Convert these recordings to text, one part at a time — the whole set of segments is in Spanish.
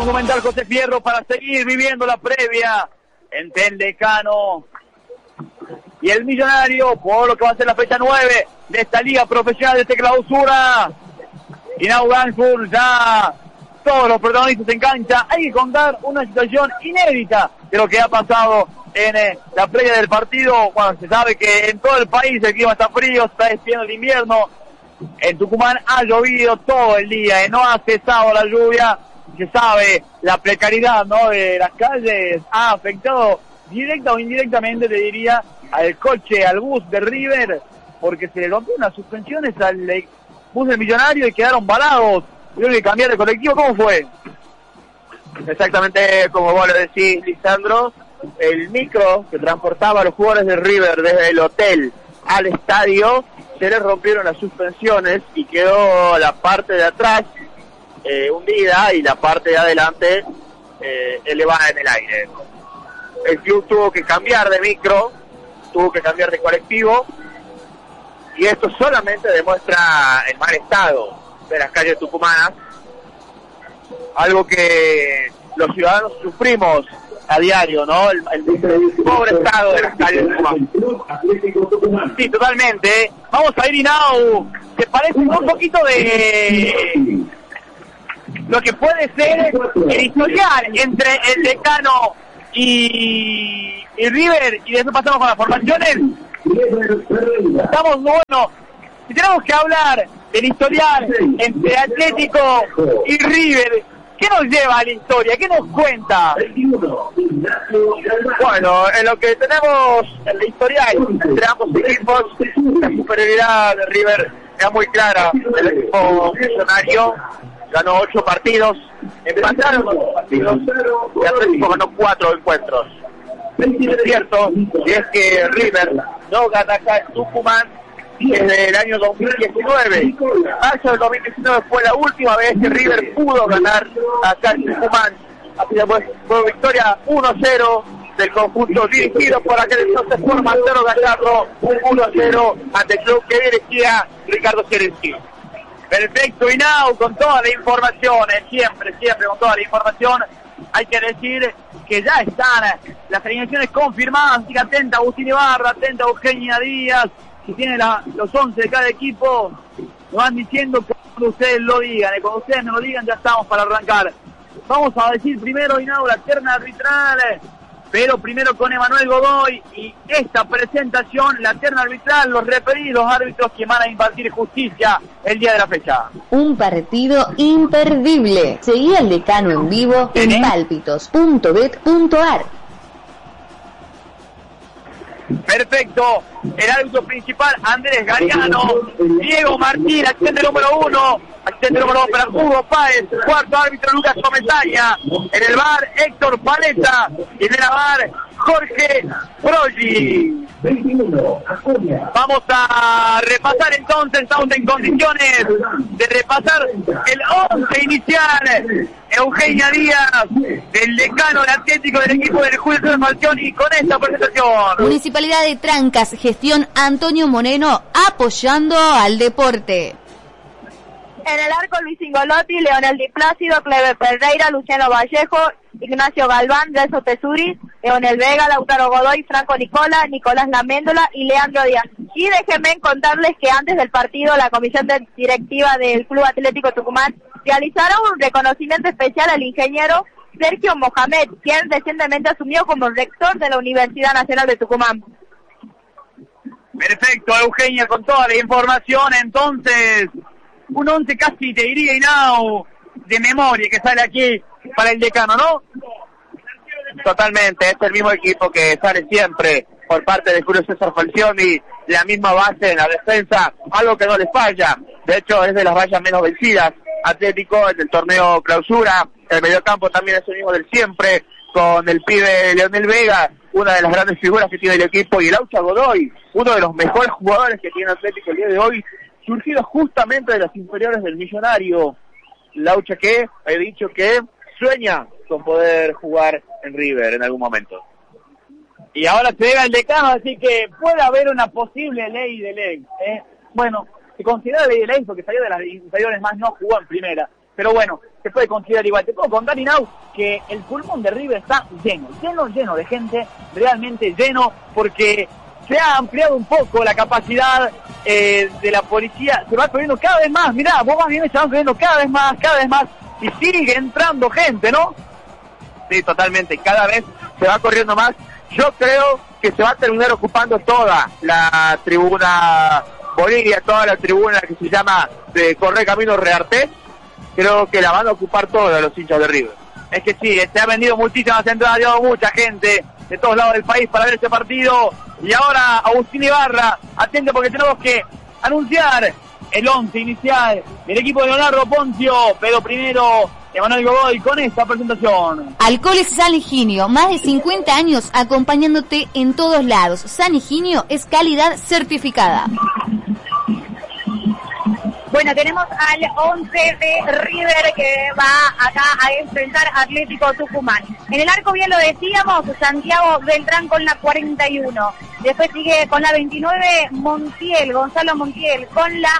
Monumental José Fierro para seguir viviendo la previa entre el Decano y el Millonario por lo que va a ser la fecha 9 de esta liga profesional, de esta clausura. Y Now Gansford, ya todos los protagonistas en cancha. Hay que contar una situación inédita de lo que ha pasado en la previa del partido. Bueno, se sabe que en todo el país el clima está frío, está despidiendo el invierno. En Tucumán ha llovido todo el día, no ha cesado la lluvia. Se sabe la precariedad, ¿no?, de las calles ha afectado directa o indirectamente, te diría, al coche, al bus de River, porque se le rompió unas suspensiones al bus del Millonario y quedaron varados. Tuvieron que cambiar de colectivo. ¿Cómo fue? Exactamente como vos lo decís, Lisandro. El micro que transportaba a los jugadores de River desde el hotel al estadio, se les rompieron las suspensiones y quedó la parte de atrás hundida y la parte de adelante elevada en el aire. El club tuvo que cambiar de micro, tuvo que cambiar de colectivo, y esto solamente demuestra el mal estado de las calles tucumanas, algo que los ciudadanos sufrimos a diario, ¿no? El pobre estado de las calles tucumanas. Sí, totalmente. Vamos a ir, Inau, que parece un poquito de lo que puede ser el historial entre el Decano y River, y después pasamos con las formaciones. Estamos, bueno, si tenemos que hablar del historial entre Atlético y River, ¿qué nos lleva a la historia? ¿Qué nos cuenta? Bueno, en lo que tenemos en la historial entre ambos equipos, la superioridad de River era muy clara. El equipo Millonario ganó 8 partidos, empataron 2 partidos y Atlético ganó 4 encuentros. Es cierto, y es que River no gana acá en Tucumán desde el año 2019. Marzo del 2019 fue la última vez que River pudo ganar acá en Tucumán. Así que fue victoria 1-0 del conjunto dirigido por aquel entonces por Marcelo Gallardo, 1-0 ante el club que dirigía Ricardo Zelensky. Perfecto, Inau, con toda la información, siempre con toda la información. Hay que decir que ya están las alineaciones confirmadas, así que atenta Agustín Ibarra, atenta Eugenia Díaz, que tiene los 11 de cada equipo. Nos van diciendo cuando ustedes lo digan, cuando ustedes nos lo digan ya estamos para arrancar. Vamos a decir primero, Inau, la terna arbitral, pero primero con Emanuel Godoy y esta presentación, la terna arbitral, los referidos árbitros que van a impartir justicia el día de la fecha. Un partido imperdible. Seguí al Decano en vivo en palpitos.bet.ar. Perfecto, el árbitro principal Andrés Galeano, Diego Martín, asistente número 1, asistente número 2 para Hugo Páez, cuarto árbitro Lucas Cometaña, en el bar Héctor Paleta y en el bar Jorge Proggi. Vamos a repasar entonces, estamos en condiciones de repasar el 11 inicial. Eugenia Díaz, del Decano, del Atlético, del equipo del Julio César Falcioni, con esta presentación. Municipalidad de Trancas, gestión Antonio Moreno, apoyando al deporte. En el arco, Luis Ingolotti, Leonel Di Plácido, Cleber Pereira, Luciano Vallejo, Ignacio Galván, Renzo Tesuris, Leonel Vega, Lautaro Godoy, Franco Nicola, Nicolás Laméndola y Leandro Díaz. Y déjenme contarles que antes del partido, la comisión directiva del Club Atlético Tucumán realizaron un reconocimiento especial al ingeniero Sergio Mohamed, quien recientemente asumió como rector de la Universidad Nacional de Tucumán. Perfecto, Eugenia, con toda la información. Entonces, un 11 casi, te diría, Inau, de memoria que sale aquí para el Decano, ¿no? Totalmente, es el mismo equipo que sale siempre por parte de Julio César Falcioni, la misma base en la defensa, algo que no les falla. De hecho, es de las vallas menos vencidas. Atlético en el torneo clausura, el mediocampo también es el mismo del siempre, con el pibe Leonel Vega, una de las grandes figuras que tiene el equipo, y el Laucha Godoy, uno de los mejores jugadores que tiene Atlético el día de hoy, surgido justamente de las inferiores del Millonario. Laucha que he dicho que sueña con poder jugar en River en algún momento. Y ahora se llega el Decano, así que puede haber una posible ley de ley. Bueno, se considera ley de ley porque salió de las inferiores, más no jugó en primera. pero bueno, se puede considerar igual. Te puedo contar, Inau, que el pulmón de River está lleno de gente, realmente lleno, porque se ha ampliado un poco la capacidad de la policía, se va corriendo cada vez más, mirá, vos vas viendo, se van corriendo cada vez más, y sigue entrando gente, ¿no? Sí, totalmente, cada vez se va corriendo más. Yo creo que se va a terminar ocupando toda la tribuna Bolivia, toda la tribuna que se llama de Corre Camino Reartés, creo que la van a ocupar todos los hinchas de River. Es que sí, se ha vendido muchísimas entradas, ha llegado mucha gente de todos lados del país para ver este partido. Y ahora Agustín Ibarra, atento porque tenemos que anunciar el 11 inicial del equipo de Leonardo Poncio, pero primero Emanuel Godoy con esta presentación. Alcoholes San Higinio, más de 50 años acompañándote en todos lados. San Higinio es calidad certificada. Bueno, tenemos al 11 de River que va acá a enfrentar a Atlético Tucumán. En el arco, bien lo decíamos, Santiago Beltrán con la 41. Después sigue con la 29 Gonzalo Montiel. Con la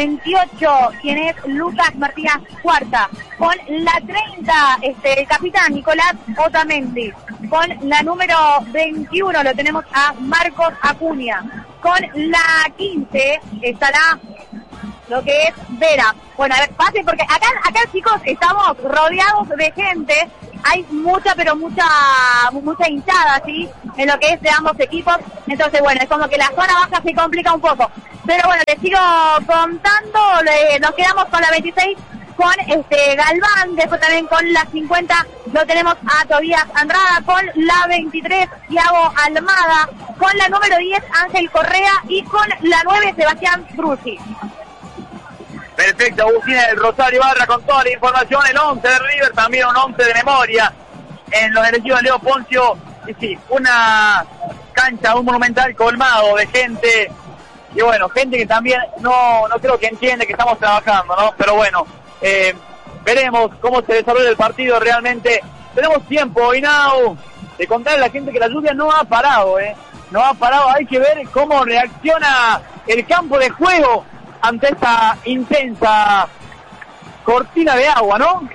28, quien es Lucas Martínez Cuarta. Con la 30, el capitán Nicolás Otamendi. Con la número 21 lo tenemos a Marcos Acuña. Con la 15 estará lo que es Vera. Bueno, a ver, pase porque acá chicos estamos rodeados de gente, hay mucha hinchada, ¿sí? En lo que es de ambos equipos, entonces bueno, es como que la zona baja se complica un poco. Pero bueno, les sigo contando, nos quedamos con la 26 con Galván, después también con la 50 lo tenemos a Tobías Andrada, con la 23 Thiago Almada, con la número 10 Ángel Correa y con la 9 Sebastián Bruzzi. Perfecto, Agustín del Rosario Ibarra con toda la información, el 11 de River, también un 11 de memoria en los elegidos de Leo Poncio, y sí, una cancha, un monumental colmado de gente, y bueno, gente que también no creo que entiende que estamos trabajando, ¿no? Pero bueno, veremos cómo se desarrolla el partido realmente. Tenemos tiempo, Inau, de contarle a la gente que la lluvia no ha parado, no ha parado, hay que ver cómo reacciona el campo de juego ante esta intensa cortina de agua, ¿no?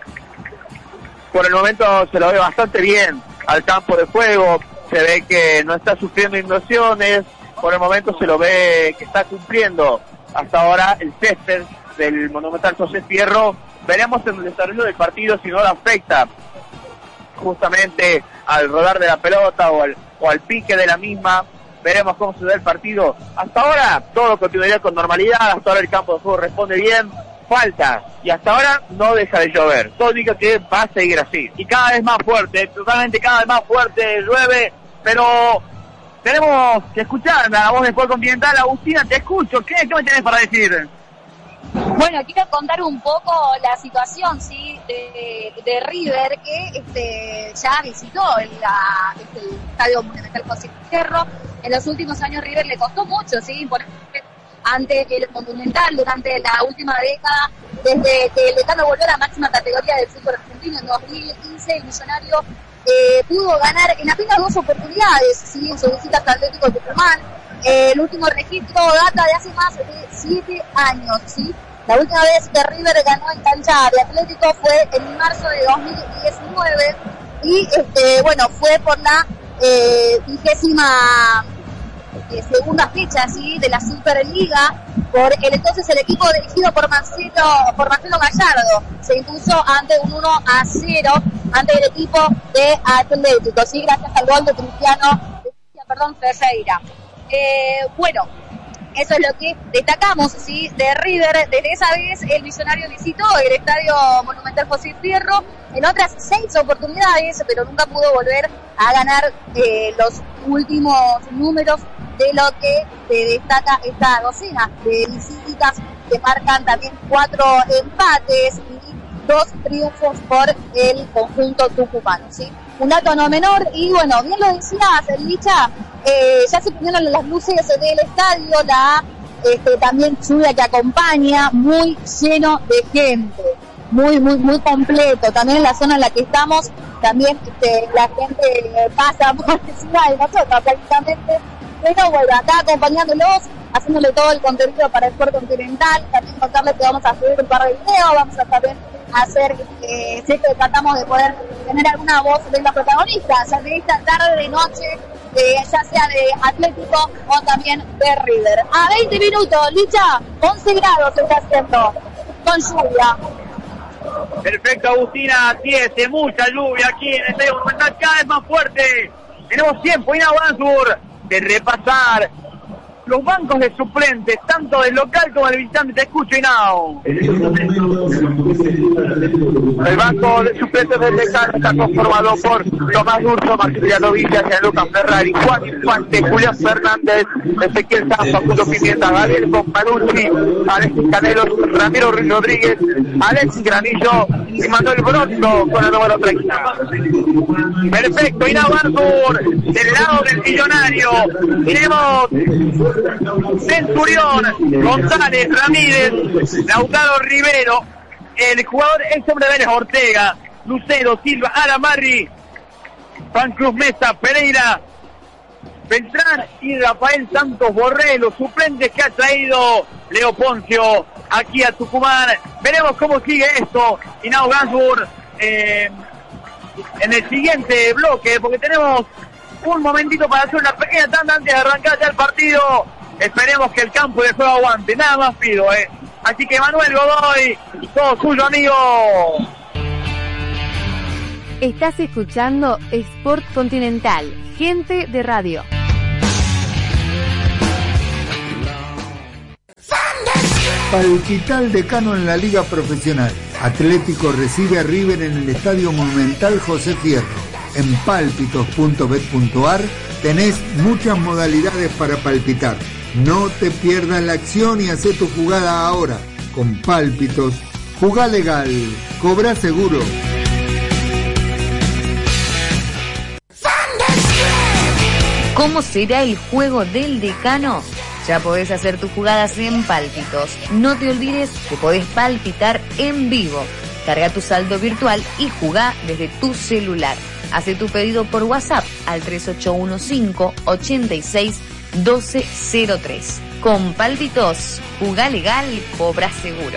Por el momento se lo ve bastante bien al campo de juego, se ve que no está sufriendo inundaciones, por el momento se lo ve que está cumpliendo hasta ahora el césped del Monumental José Fierro. Veremos en el desarrollo del partido si no lo afecta justamente al rodar de la pelota o al pique de la misma. Veremos cómo se da el partido. Hasta ahora todo continuaría con normalidad, hasta ahora el campo de juego responde bien, falta, y hasta ahora no deja de llover. Todo indica que va a seguir así. Y cada vez más fuerte, totalmente cada vez más fuerte, llueve, pero tenemos que escuchar la voz del Sport Continental. Agustina, te escucho, ¿qué me tenés para decir? Bueno, quiero contar un poco la situación, sí, de River, que ya visitó el Estadio Monumental José Fierro. En los últimos años River le costó mucho, sí, ante el Monumental durante la última década, desde que el Decano volvió a la máxima categoría del fútbol argentino en 2015, el Millonario pudo ganar en apenas 2 oportunidades, sí, en su visita al Atlético Tucumán. El último registro data de hace más de 7 años, ¿sí? La última vez que River ganó en cancha de Atlético fue en marzo de 2019 y, bueno, fue por la 22ª fecha, ¿sí? De la Superliga, por el entonces el equipo dirigido por Marcelo Gallardo se impuso ante un 1-0 ante el equipo de Atlético, ¿sí? Gracias al gol de Ferreira. Bueno, eso es lo que destacamos, ¿sí? De River. Desde esa vez el Millonario visitó el Estadio Monumental José Fierro en otras 6 oportunidades, pero nunca pudo volver a ganar los últimos números de lo que se destaca esta docena de visitas, que marcan también 4 empates y 2 triunfos por el conjunto tucumano, ¿sí? Un dato no menor, y bueno, bien lo decías, Licha, ya se prendieron las luces del estadio, también lluvia que acompaña, muy lleno de gente, muy completo. También en la zona en la que estamos, también la gente pasa por encima de nosotros prácticamente, pero bueno, acá acompañándolos haciéndole todo el contenido para Sport Continental. También contarles que vamos a subir un par de videos, vamos a también hacer, si es que tratamos de poder tener alguna voz de la protagonista, ya de esta tarde, de noche, ya sea de Atlético o también de River. A 20 minutos, Licha, 11 grados se está haciendo, con lluvia. Perfecto, Agustina, así es, mucha lluvia aquí en el Estadio Monumental, cada vez más fuerte. Tenemos tiempo, Inao Gansur, de repasar los bancos de suplentes, tanto del local como del visitante. Te escucho, Inao. El banco de suplentes del Decano está conformado por Tomás Durso, Maximiliano Villa, Gianluca Ferrari, Juan Infante, Julián Fernández, Ezequiel Sanz, Facundo Pimienta, Gabriel Companucci, Alexis Canelos, Ramiro Rodríguez, Alexis Granillo y Manuel Bronto con el número 30. Perfecto, Inao Gansur, del lado del Millonario. Tenemos Centurión, González, Ramírez, Lautaro Rivero, el jugador ex hombre de Vélez, Ortega, Lucero, Silva, Aramarri, Juan Cruz Mesa, Pereira, Beltrán y Rafael Santos Borré, los suplentes que ha traído Leo Poncio aquí a Tucumán. Veremos cómo sigue esto, Inao Gansur, en el siguiente bloque, porque tenemos un momentito para hacer una pequeña tanda antes de arrancar ya el partido. Esperemos que el campo de juego aguante, nada más pido, Así que Manuel Godoy, todo suyo, amigo. Estás escuchando Sport Continental, gente de radio. Palpita el Decano en la Liga Profesional. Atlético recibe a River en el Estadio Monumental José Fierro. En pálpitos.bet.ar tenés muchas modalidades para palpitar. No te pierdas la acción y hacé tu jugada ahora. Con Pálpitos, jugá legal, cobrá seguro. ¿Cómo será el juego del Decano? Ya podés hacer tus jugadas en Pálpitos. No te olvides que podés palpitar en vivo. Carga tu saldo virtual y jugá desde tu celular. Hace tu pedido por WhatsApp al 3815-86-1203. Con Pálpitos, jugá legal, cobra seguro.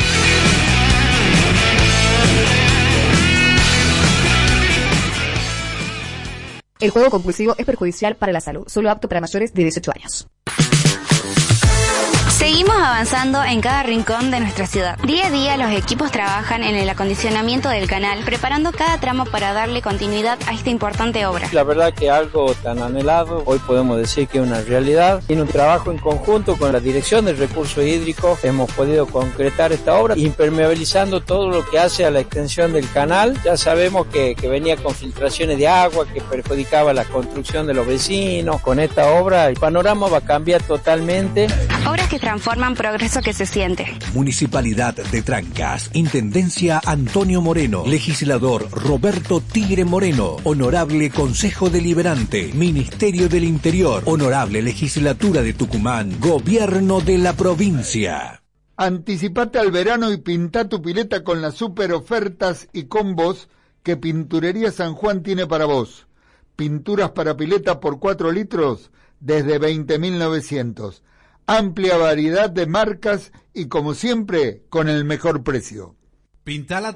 El juego compulsivo es perjudicial para la salud, solo apto para mayores de 18 años. Seguimos avanzando en cada rincón de nuestra ciudad. Día a día los equipos trabajan en el acondicionamiento del canal, preparando cada tramo para darle continuidad a esta importante obra. La verdad que algo tan anhelado, hoy podemos decir que es una realidad. En un trabajo en conjunto con la Dirección de Recursos Hídricos hemos podido concretar esta obra, impermeabilizando todo lo que hace a la extensión del canal. Ya sabemos que venía con filtraciones de agua, que perjudicaba la construcción de los vecinos. Con esta obra el panorama va a cambiar totalmente. Obras que transforman progreso que se siente. Municipalidad de Trancas, Intendencia Antonio Moreno, Legislador Roberto Tigre Moreno, Honorable Consejo Deliberante, Ministerio del Interior, Honorable Legislatura de Tucumán, Gobierno de la Provincia. Anticipate al verano y pintá tu pileta con las super ofertas y combos que Pinturería San Juan tiene para vos. Pinturas para pileta por 4 litros desde 20.900. Amplia variedad de marcas y, como siempre, con el mejor precio. Pintala